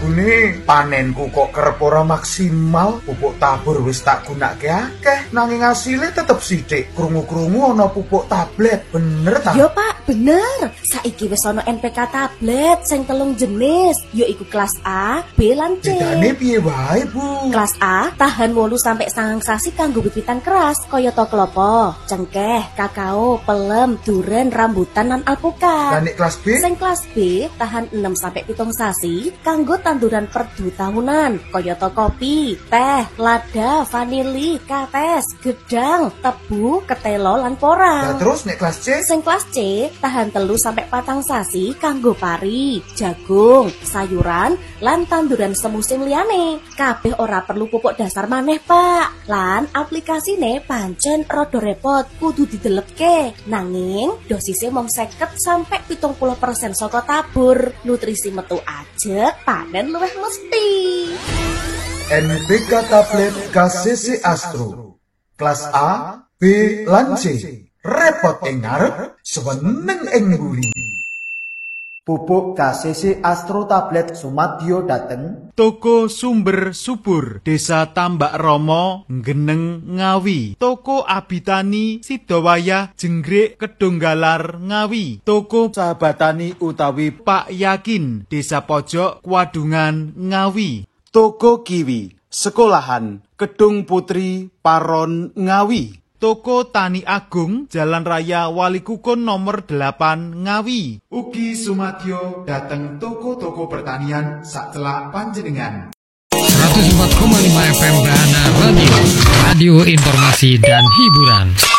Jabune panenku kok kerep ora maksimal. Pupuk tabur wis tak gunake akeh, nanging asile tetep sithik. Krungu-krungu ana pupuk tablet. Bener ta? Yo Pak, bener. Saiki wis ana NPK tablet sing 3 jenis, yaiku kelas A, B lan C. Bedane piye wae, Bu? Kelas A tahan 8 sampai 9 sasi kanggo wit-witan keras kaya to klopo, cengkeh, kakao, pelem, duren, rambutan lan alpukat. Lan nek kelas B? Sing kelas B tahan 6 sampai 7 sasi kanggo tanduran perdu tahunan kaya to kopi, teh, lada, vanili, kates, gedang, tebu, ketelo lan porang. Lah terus nek kelas C? Sing kelas C tahan 3 sampai 4 sasi kanggo pari, jagung, sayuran lan tanduran semusim liyane. Kabeh ora perlu pupuk dasar maneh, Pak. Lan aplikasine pancen rada repot, kudu didelepke. Nanging dosisnya mung 50 sampai 70% saka tabur. Nutrisi metu ajeg, panen luwih mesti. NPK tablet KCC Astro. Kelas A, B lan C. Repot ing ngarep, seneng ing mburi. Pupuk KCC Astro tablet sumadyo dateng Toko Sumber Subur, Desa Tambak Romo, Geneng, Ngawi. Toko Abitani, Sidowayah, Jenggrik, Kedonggalar, Ngawi. Toko Sahabatani utawi Pak Yakin, Desa Pojok, Kwadungan, Ngawi. Toko Kiwi, Sekolahan, Kedung Putri, Paron, Ngawi. Toko Tani Agung, Jalan Raya Walikukun nomor 8, Ngawi. Ugi sumadyo dateng toko-toko pertanian sacelak panjenengan. 104,5 FM Bahana Radio, radio informasi dan hiburan.